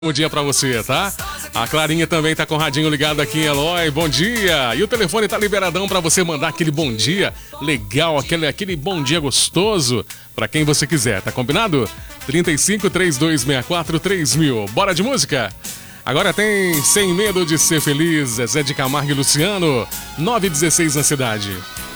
Bom dia pra você, tá? A Clarinha também tá com o radinho ligado aqui em Eloy. Bom dia! E o telefone tá liberadão pra você mandar aquele bom dia legal, aquele bom dia gostoso pra quem você quiser, tá combinado? 35 3264 3000. Bora de música? Agora tem Sem Medo de Ser Feliz, Zezé de Camargo e Luciano, 9h16 na cidade.